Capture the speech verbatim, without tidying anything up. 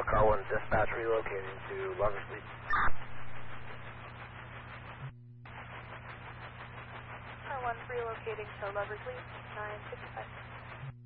Alpha Car one dispatch relocating to Lover's Car one relocating to Lover's Leap, nine fifty-five.